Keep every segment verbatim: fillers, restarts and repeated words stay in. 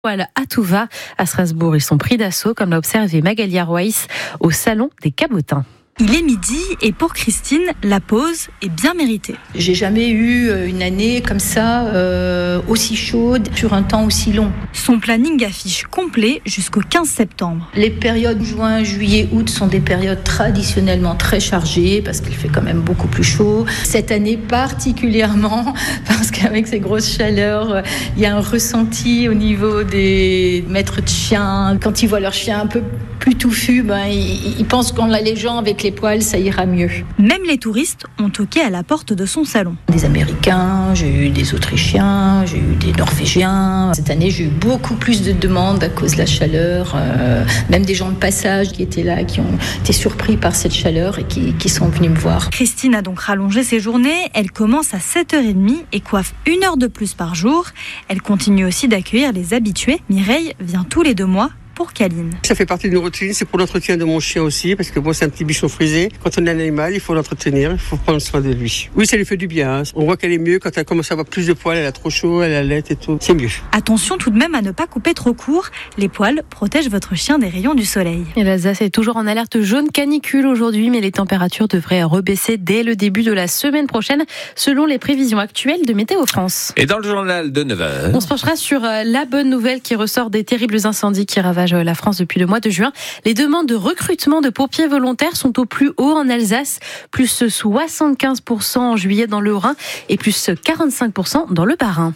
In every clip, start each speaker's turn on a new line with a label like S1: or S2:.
S1: À tout va à Strasbourg, ils sont pris d'assaut, comme l'a observé Magali Arwaïs au salon des Cabotins.
S2: Il est midi et pour Christine, la pause est bien méritée.
S3: J'ai jamais eu une année comme ça, euh, aussi chaude, sur un temps aussi long.
S2: Son planning affiche complet jusqu'au quinze septembre.
S3: Les périodes juin, juillet, août sont des périodes traditionnellement très chargées parce qu'il fait quand même beaucoup plus chaud. Cette année particulièrement parce qu'avec ces grosses chaleurs, il y a un ressenti au niveau des maîtres de chiens. Quand ils voient leur chien un peu plus touffu, ben, ils, ils pensent qu'en l'allégeant avec les poils, ça ira mieux.
S2: Même les touristes ont toqué à la porte de son salon.
S3: Des Américains, j'ai eu des Autrichiens, j'ai eu des Norvégiens. Cette année, j'ai eu beaucoup plus de demandes à cause de la chaleur. Euh, même des gens de passage qui étaient là, qui ont été surpris par cette chaleur et qui, qui sont venus me voir.
S2: Christine a donc rallongé ses journées. Elle commence à sept heures trente et coiffe une heure de plus par jour. Elle continue aussi d'accueillir les habitués. Mireille vient tous les deux mois pour Caline.
S4: Ça fait partie de nos routines, c'est pour l'entretien de mon chien aussi, parce que bon, c'est un petit bichon frisé. Quand on a un animal, il faut l'entretenir, il faut prendre soin de lui. Oui, ça lui fait du bien. Hein. On voit qu'elle est mieux quand elle commence à avoir plus de poils, elle a trop chaud, elle a l'aide et tout. C'est mieux.
S2: Attention tout de même à ne pas couper trop court. Les poils protègent votre chien des rayons du soleil.
S1: Et l'Alsace est toujours en alerte jaune canicule aujourd'hui, mais les températures devraient rebaisser dès le début de la semaine prochaine, selon les prévisions actuelles de Météo France.
S5: Et dans le journal de neuf heures,
S1: on se penchera sur la bonne nouvelle qui ressort des terribles incendies qui ravagent la France depuis le mois de juin. Les demandes de recrutement de pompiers volontaires sont au plus haut en Alsace, plus soixante-quinze pour cent en juillet dans le Haut-Rhin et plus quarante-cinq pour cent dans le Bas-Rhin.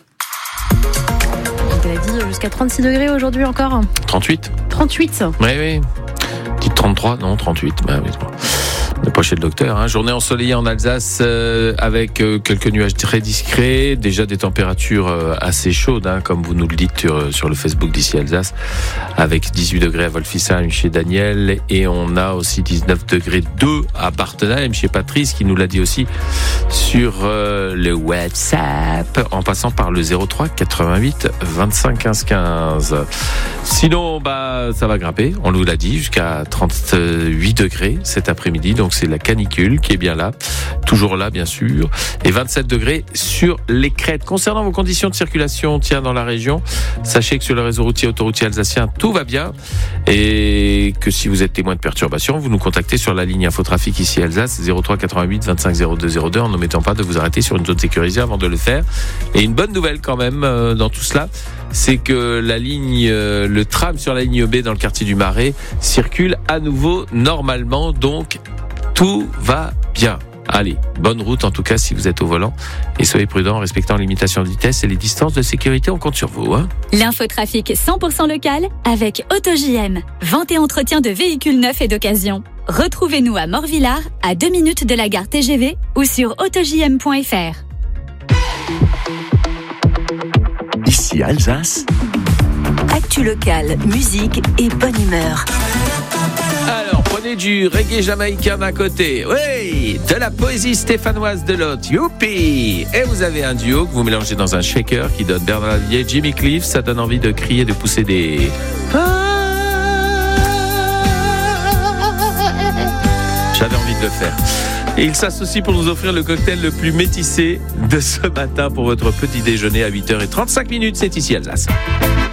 S1: Elle a dit jusqu'à trente-six degrés aujourd'hui encore.
S5: trente-huit
S1: trente-huit
S5: Oui, oui. Dites trente-trois, non, trente-huit. Bah, oui, bon. On n'est pas chez le docteur. Hein. Journée ensoleillée en Alsace euh, avec euh, quelques nuages très discrets. Déjà des températures euh, assez chaudes, hein, comme vous nous le dites sur, sur le Facebook d'ici Alsace, avec dix-huit degrés à Wolfisheim chez Daniel. Et on a aussi dix-neuf degrés deux à Bartenheim chez Patrice, qui nous l'a dit aussi sur euh, le WhatsApp, en passant par le zéro trois quatre-vingt-huit vingt-cinq quinze quinze. Sinon, bah, ça va grimper, on nous l'a dit, jusqu'à trente-huit degrés cet après-midi. Donc c'est la canicule qui est bien là, toujours là bien sûr, et vingt-sept degrés sur les crêtes. Concernant vos conditions de circulation, tiens, dans la région, sachez que sur le réseau routier autoroutier alsacien, tout va bien, et que si vous êtes témoin de perturbations, vous nous contactez sur la ligne Infotrafic ici Alsace, zéro trois quatre-vingt-huit vingt-cinq zéro deux zéro deux, en n'omettant pas de vous arrêter sur une zone sécurisée avant de le faire. Et une bonne nouvelle quand même euh, dans tout cela, c'est que la ligne, euh, le tram sur la ligne B dans le quartier du Marais circule à nouveau normalement, donc tout va bien. Allez, bonne route en tout cas si vous êtes au volant, et soyez prudents en respectant les limitations de vitesse et les distances de sécurité, on compte sur vous. Hein.
S6: L'infotrafic cent pour cent local avec AutoJM, vente et entretien de véhicules neufs et d'occasion. Retrouvez-nous à Morvillard, à deux minutes de la gare T G V ou sur auto j m point f r.
S7: Ici Alsace, actu local, musique et bonne humeur.
S5: Alors, prenez du reggae jamaïcain d'un côté, oui, de la poésie stéphanoise de l'autre, youpi. Et vous avez un duo que vous mélangez dans un shaker qui donne Bernard Lavilliers, Jimmy Cliff, ça donne envie de crier, de pousser des... J'avais envie de le faire. Et il s'associe pour nous offrir le cocktail le plus métissé de ce matin pour votre petit déjeuner à huit heures trente-cinq minutes, c'est ici Alsace.